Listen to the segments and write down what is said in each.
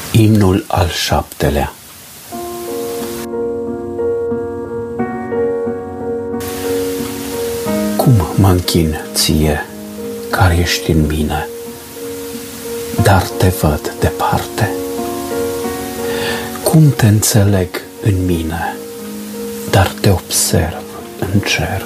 Imnul al 7-lea. Cum mă închin ție, care ești în mine, dar te văd departe? Cum te înțeleg în mine, dar te observ în cer?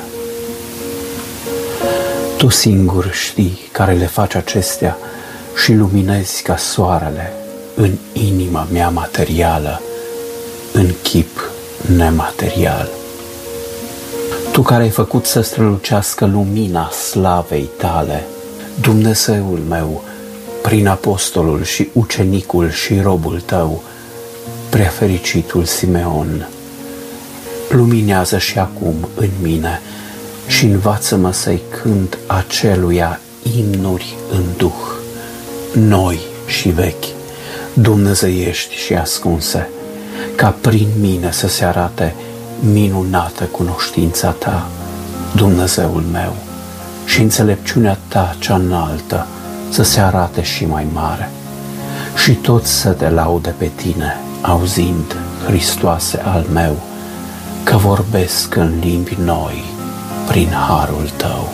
Tu singur știi care le faci acestea și luminezi ca soarele în inima mea materială, în chip nematerial. Tu care ai făcut să strălucească lumina slavei tale, Dumnezeul meu, prin apostolul și ucenicul și robul tău, preafericitul Simeon, luminează și acum în mine și învață-mă să-i cânt aceluia imnuri în duh, noi și vechi, dumnezeiești și ascunse, ca prin mine să se arate minunată cunoștința ta, Dumnezeul meu, și înțelepciunea ta cea înaltă să se arate și mai mare, și toți să te laude pe tine, auzind, Hristoase al meu, că vorbesc în limbi noi prin harul tău.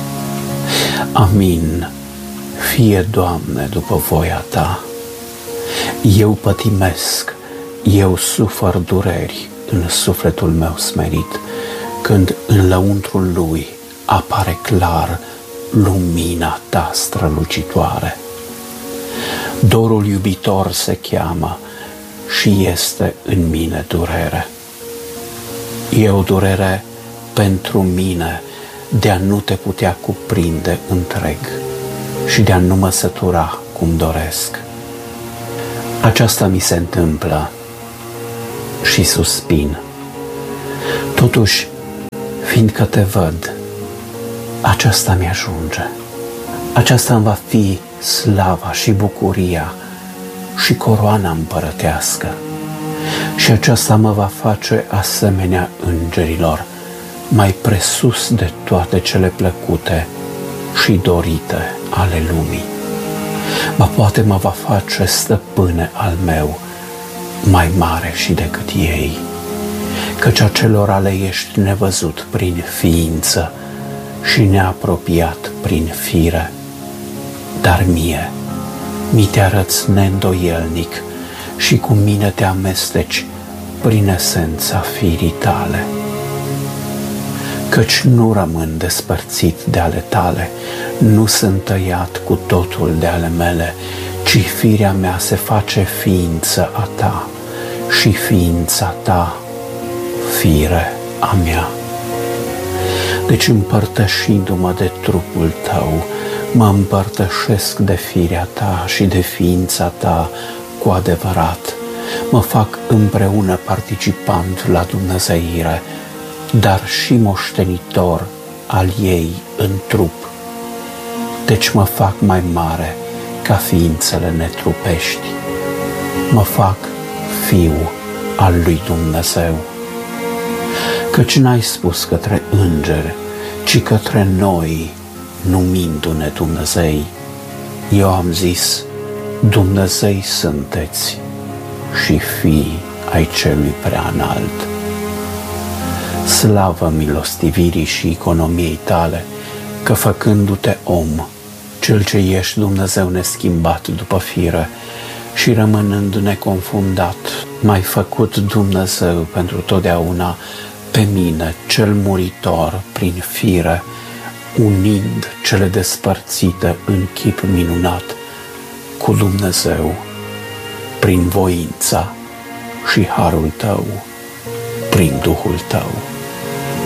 Amin. Fie, Doamne, după voia ta. Eu pătimesc, eu sufăr dureri în sufletul meu smerit, când în lăuntrul lui apare clar lumina ta strălucitoare. Dorul iubitor se cheamă și este în mine durere. E o durere pentru mine de a nu te putea cuprinde întreg și de a nu mă sătura cum doresc. Aceasta mi se întâmplă și suspin. Totuși, fiindcă te văd, aceasta mi-ajunge. Aceasta îmi va fi slava și bucuria și coroana împărătească. Și aceasta mă va face asemenea îngerilor, mai presus de toate cele plăcute și dorite ale lumii. Ba poate mă va face stăpâne al meu, mai mare și decât ei, căci acelora ești nevăzut prin ființă și neapropiat prin fire, dar mie mi te arăți neîndoielnic și cu mine te amesteci prin esența firii tale. Căci nu rămân despărțit de ale tale, nu sunt tăiat cu totul de ale mele, ci firea mea se face ființă a ta și ființa ta fire a mea. Deci împărtășindu-mă de trupul tău, mă împărtășesc de firea ta și de ființa ta cu adevărat. Mă fac împreună participant la dumnezeire, dar și moștenitor al ei în trup. Deci mă fac mai mare ca ființele netrupești. Mă fac fiu al lui Dumnezeu. Căci n-ai spus către îngeri, ci către noi, numindu-ne Dumnezei. Eu am zis, Dumnezei sunteți și fii ai celui prea înalt. Slavă milostivirii și economiei tale, că făcându-te om, cel ce ești Dumnezeu neschimbat după fire și rămânând neconfundat, m-ai făcut Dumnezeu pentru totdeauna pe mine, cel muritor prin fire, unind cele despărțite în chip minunat cu Dumnezeu prin voința și harul tău, prin Duhul tău.